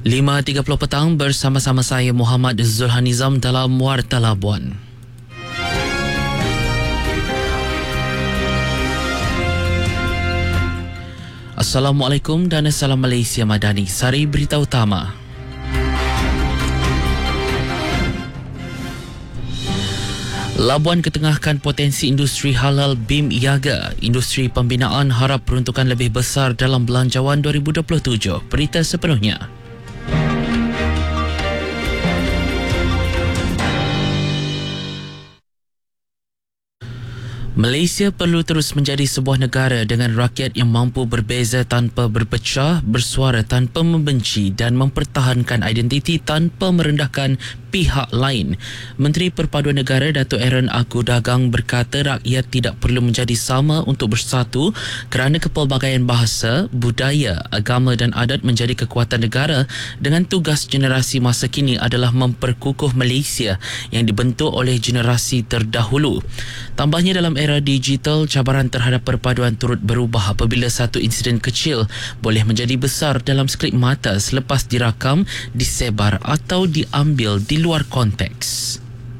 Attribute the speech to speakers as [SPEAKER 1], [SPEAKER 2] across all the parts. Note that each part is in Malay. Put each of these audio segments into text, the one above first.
[SPEAKER 1] 5.30 petang bersama-sama saya Muhammad Zulhanizam dalam Warta Labuan. Assalamualaikum dan Assalam Malaysia Madani. Sari berita utama. Labuan ketengahkan potensi industri halal BIM Iaga. Industri pembinaan harap peruntukan lebih besar dalam belanjawan 2027. Berita sepenuhnya. Malaysia perlu terus menjadi sebuah negara dengan rakyat yang mampu berbeza tanpa berpecah, bersuara tanpa membenci dan mempertahankan identiti tanpa merendahkan pihak lain. Menteri Perpaduan Negara Datuk Aaron Aku Dagang berkata rakyat tidak perlu menjadi sama untuk bersatu kerana kepelbagaian bahasa, budaya, agama dan adat menjadi kekuatan negara dengan tugas generasi masa kini adalah memperkukuh Malaysia yang dibentuk oleh generasi terdahulu. Tambahnya, dalam era digital, cabaran terhadap perpaduan turut berubah apabila satu insiden kecil boleh menjadi besar dalam sekelip mata selepas dirakam, disebar atau diambil di luar konteks.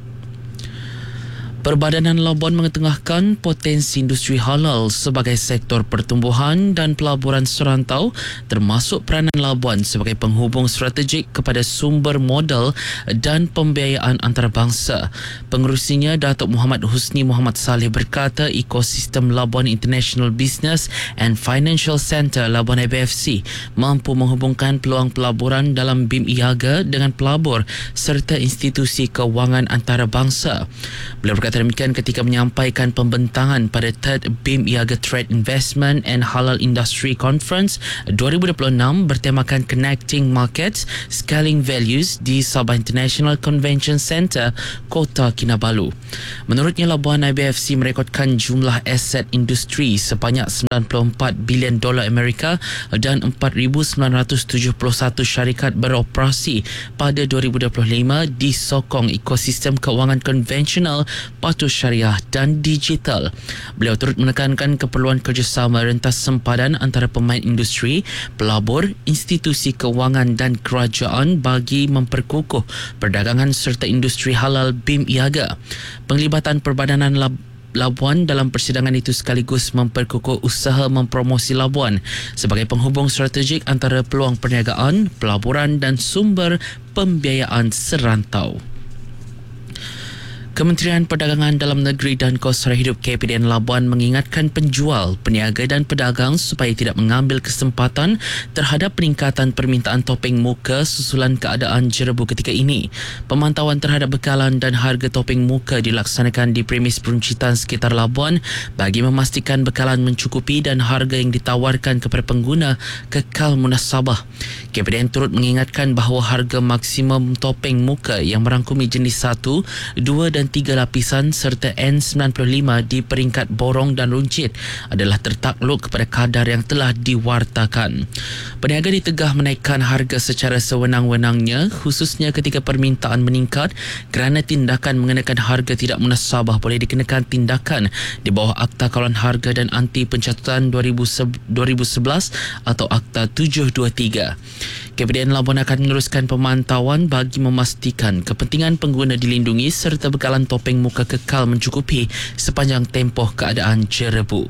[SPEAKER 1] Perbadanan Labuan mengetengahkan potensi industri halal sebagai sektor pertumbuhan dan pelaburan serantau, termasuk peranan Labuan sebagai penghubung strategik kepada sumber modal dan pembiayaan antarabangsa. Pengerusinya Datuk Muhammad Husni Muhammad Saleh berkata ekosistem Labuan International Business and Financial Centre Labuan IBFC mampu menghubungkan peluang pelaburan dalam BIM Iaga dengan pelabur serta institusi kewangan antarabangsa. Beliau berkata demikian ketika menyampaikan pembentangan pada Third BIM Iaga Trade Investment and Halal Industry Conference 2026 bertemakan Connecting Markets, Scaling Values di Sabah International Convention Centre, Kota Kinabalu. Menurutnya, Labuan IBFC merekodkan jumlah aset industri sebanyak $94 bilion Amerika dan 4,971 syarikat beroperasi pada 2025 disokong ekosistem kewangan konvensional, patuh syariah dan digital. Beliau turut menekankan keperluan kerjasama rentas sempadan antara pemain industri, pelabur, institusi kewangan dan kerajaan bagi memperkukuh perdagangan serta industri halal BIM Iaga. Penglibatan Perbadanan Labuan dalam persidangan itu sekaligus memperkukuh usaha mempromosi Labuan sebagai penghubung strategik antara peluang perniagaan, pelaburan dan sumber pembiayaan serantau. Kementerian Perdagangan Dalam Negeri dan Kos Sara Hidup KPDN Labuan mengingatkan penjual, peniaga dan pedagang supaya tidak mengambil kesempatan terhadap peningkatan permintaan topeng muka susulan keadaan jerebu ketika ini. Pemantauan terhadap bekalan dan harga topeng muka dilaksanakan di premis peruncitan sekitar Labuan bagi memastikan bekalan mencukupi dan harga yang ditawarkan kepada pengguna kekal munasabah. KPDN turut mengingatkan bahawa harga maksimum topeng muka yang merangkumi jenis 1, 2 dan 3 lapisan serta N95 di peringkat borong dan runcit adalah tertakluk kepada kadar yang telah diwartakan. Peniaga ditegah menaikkan harga secara sewenang-wenangnya khususnya ketika permintaan meningkat kerana tindakan mengenakan harga tidak munasabah boleh dikenakan tindakan di bawah Akta Kawalan Harga dan Anti Pencatutan 2011 atau Akta 723. KPDN Labuan akan meneruskan pemantauan bagi memastikan kepentingan pengguna dilindungi serta bekalan topeng muka kekal mencukupi sepanjang tempoh keadaan jerebu.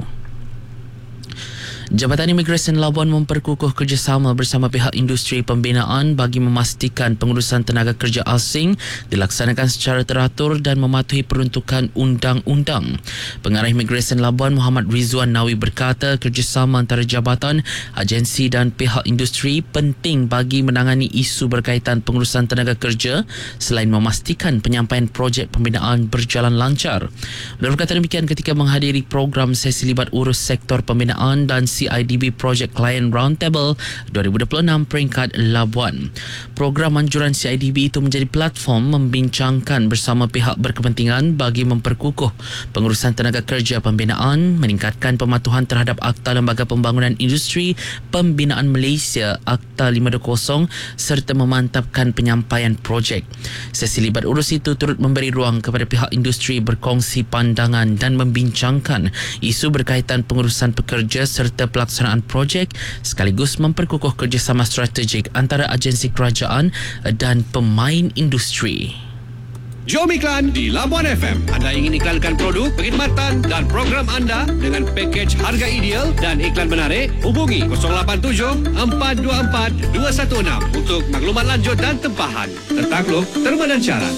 [SPEAKER 1] Jabatan Imigresen Labuan memperkukuh kerjasama bersama pihak industri pembinaan bagi memastikan pengurusan tenaga kerja asing dilaksanakan secara teratur dan mematuhi peruntukan undang-undang. Pengarah Imigresen Labuan Muhammad Rizwan Nawi berkata kerjasama antara jabatan, agensi dan pihak industri penting bagi menangani isu berkaitan pengurusan tenaga kerja selain memastikan penyampaian projek pembinaan berjalan lancar. Beliau berkata demikian ketika menghadiri program sesi libat urus sektor pembinaan dan CIDB Project Client Roundtable 2026 peringkat Labuan. Program anjuran CIDB itu menjadi platform membincangkan bersama pihak berkepentingan bagi memperkukuh pengurusan tenaga kerja pembinaan, meningkatkan pematuhan terhadap Akta Lembaga Pembangunan Industri Pembinaan Malaysia Akta 520 serta memantapkan penyampaian projek. Sesi libat urus itu turut memberi ruang kepada pihak industri berkongsi pandangan dan membincangkan isu berkaitan pengurusan pekerja serta pelaksanaan projek sekaligus memperkukuh kerjasama strategik antara agensi kerajaan dan pemain industri.
[SPEAKER 2] Jom iklan di Labuan FM. Anda ingin iklankan produk, perkhidmatan dan program anda dengan pakej harga ideal dan iklan menarik? Hubungi 087 424 216 untuk maklumat lanjut dan tempahan. Tertakluk, terma dan syarat.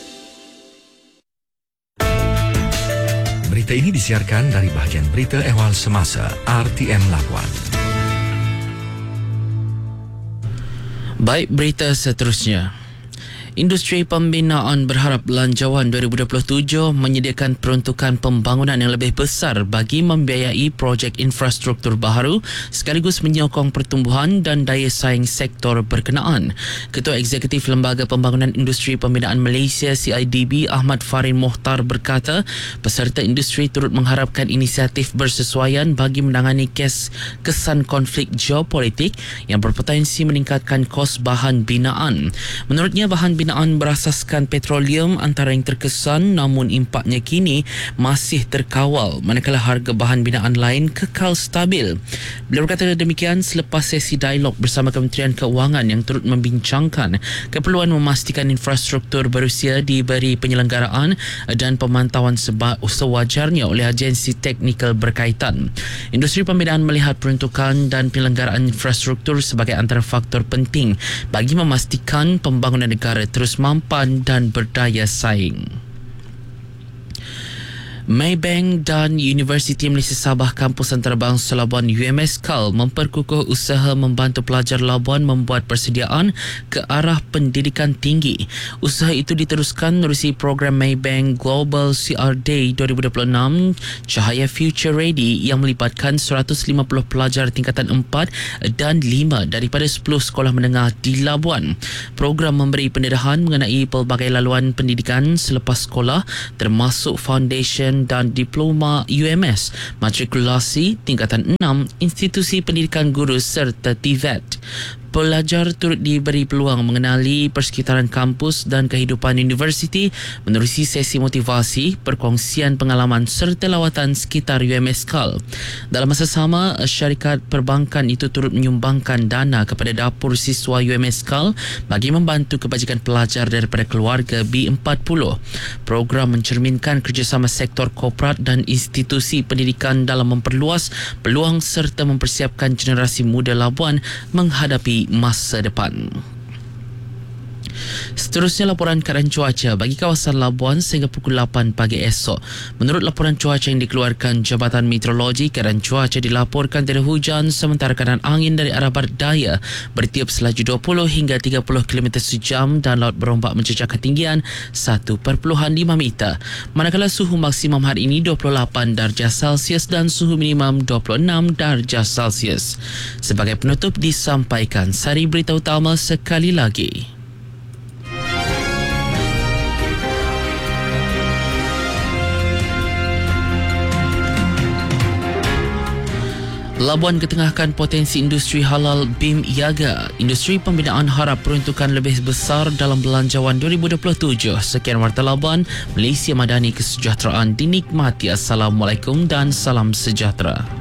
[SPEAKER 3] Berita ini disiarkan dari bahagian Berita Ehwal Semasa RTM Labuan.
[SPEAKER 1] Baik, berita seterusnya. Industri pembinaan berharap Belanjawan 2027 menyediakan peruntukan pembangunan yang lebih besar bagi membiayai projek infrastruktur baharu sekaligus menyokong pertumbuhan dan daya saing sektor berkenaan. Ketua Eksekutif Lembaga Pembangunan Industri Pembinaan Malaysia CIDB Ahmad Farin Mohtar berkata, peserta industri turut mengharapkan inisiatif bersesuaian bagi menangani kesan konflik geopolitik yang berpotensi meningkatkan kos bahan binaan. Menurutnya, bahan binaan berasaskan petroleum antara yang terkesan namun impaknya kini masih terkawal manakala harga bahan binaan lain kekal stabil. Beliau berkata demikian selepas sesi dialog bersama Kementerian Keuangan yang turut membincangkan keperluan memastikan infrastruktur berusia diberi penyelenggaraan dan pemantauan sewajarnya oleh agensi teknikal berkaitan. Industri pembinaan melihat peruntukan dan penyelenggaraan infrastruktur sebagai antara faktor penting bagi memastikan pembangunan negara terus mampan dan berdaya saing. Maybank dan Universiti Malaysia Sabah Kampus Antarabangsa Labuan UMSCAL memperkukuh usaha membantu pelajar Labuan membuat persediaan ke arah pendidikan tinggi. Usaha itu diteruskan menerusi program Maybank Global CR Day 2026 Cahaya Future Ready yang melibatkan 150 pelajar tingkatan 4 dan 5 daripada 10 sekolah menengah di Labuan. Program memberi pendedahan mengenai pelbagai laluan pendidikan selepas sekolah termasuk foundation dan diploma UMS, matrikulasi tingkatan 6, institusi pendidikan guru serta TVET. Pelajar turut diberi peluang mengenali persekitaran kampus dan kehidupan universiti menerusi sesi motivasi, perkongsian pengalaman serta lawatan sekitar UMSCAL. Dalam masa sama, syarikat perbankan itu turut menyumbangkan dana kepada dapur siswa UMSCAL bagi membantu kebajikan pelajar daripada keluarga B40. Program mencerminkan kerjasama sektor korporat dan institusi pendidikan dalam memperluas peluang serta mempersiapkan generasi muda Labuan menghadapi masa depan. Seterusnya laporan keadaan cuaca bagi kawasan Labuan sehingga pukul 8 pagi esok. Menurut laporan cuaca yang dikeluarkan Jabatan Meteorologi, keadaan cuaca dilaporkan tiada hujan sementara keadaan angin dari arah barat daya bertiup selaju 20 hingga 30 km sejam dan laut berombak mencecah ketinggian 1.5 meter. Manakala suhu maksimum hari ini 28 darjah Celsius dan suhu minimum 26 darjah Celsius. Sebagai penutup disampaikan sari berita utama sekali lagi. Labuan ketengahkan potensi industri halal BIM Yaga. Industri pembinaan harap peruntukan lebih besar dalam Belanjawan 2027. Sekian Warta Labuan, Malaysia Madani, kesejahteraan dinikmati. Assalamualaikum dan salam sejahtera.